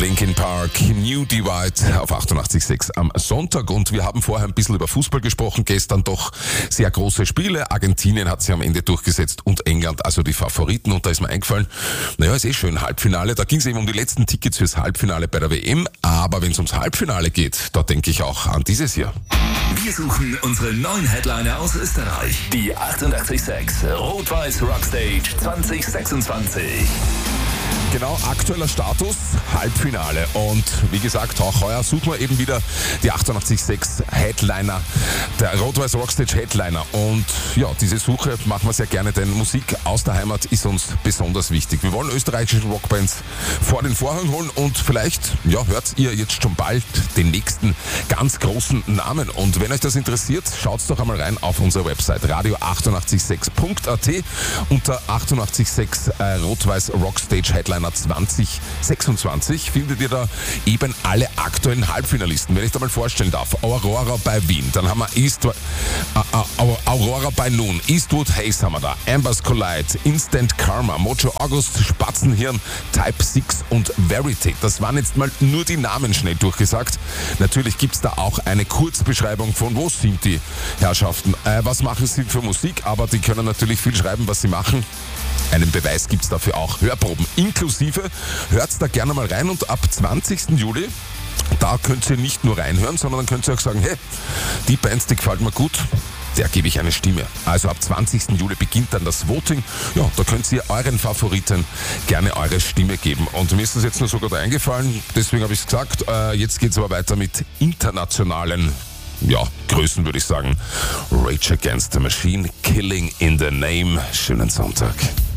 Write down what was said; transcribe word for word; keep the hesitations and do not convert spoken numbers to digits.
Linkin Park, New Divide auf achtundachtzig Komma sechs am Sonntag. Und wir haben vorher ein bisschen über Fußball gesprochen. Gestern doch sehr große Spiele. Argentinien hat sich am Ende durchgesetzt und England, also die Favoriten. Und da ist mir eingefallen, naja, ist eh schön, Halbfinale. Da ging es eben um die letzten Tickets fürs Halbfinale bei der W M. Aber wenn es ums Halbfinale geht, da denke ich auch an dieses hier. Wir suchen unsere neuen Headliner aus Österreich. Die achtundachtzig Komma sechs Rot-Weiß Rockstage zwanzig sechsundzwanzig. Genau, aktueller Status, Halbfinale. Und wie gesagt, auch heuer suchen wir eben wieder die achtundachtzig Komma sechs Headliner, der Rot-Weiß Rockstage Headliner. Und ja, diese Suche machen wir sehr gerne, denn Musik aus der Heimat ist uns besonders wichtig. Wir wollen österreichische Rockbands vor den Vorhang holen und vielleicht, ja, hört ihr jetzt schon bald den nächsten ganz großen Namen. Und wenn euch das interessiert, schaut doch einmal rein auf unsere Website radio achtundachtzig Komma sechs Punkt a t unter achtundachtzig Komma sechs äh, Rot-Weiß Rockstage Headliner zwanzig sechsundzwanzig findet ihr da eben alle aktuellen Halbfinalisten. Wenn ich da mal vorstellen darf, Aurora bei Wien, dann haben wir Eastwood, äh, äh, Aurora bei Noon, Eastwood Haze haben wir da, Ambers Collide, Instant Karma, Mojo August, Spatzenhirn, Type sechs und Verity. Das waren jetzt mal nur die Namen schnell durchgesagt. Natürlich gibt es da auch eine Kurzbeschreibung von, wo sind die Herrschaften, äh, was machen sie für Musik, aber die können natürlich viel schreiben, was sie machen. Einen Beweis gibt's dafür auch, Hörproben inklusive. Hört's da gerne mal rein und ab zwanzigsten Juli, da könnt ihr nicht nur reinhören, sondern dann könnt ihr auch sagen, hey, die Bands, die gefällt mir gut, der gebe ich eine Stimme. Also ab zwanzigsten Juli beginnt dann das Voting. Ja, da könnt ihr euren Favoriten gerne eure Stimme geben. Und mir ist das jetzt nur sogar da eingefallen, deswegen habe ich es gesagt. Äh, jetzt geht's aber weiter mit internationalen, ja, Größen würde ich sagen. Rage Against the Machine, Killing in the Name. Schönen Sonntag.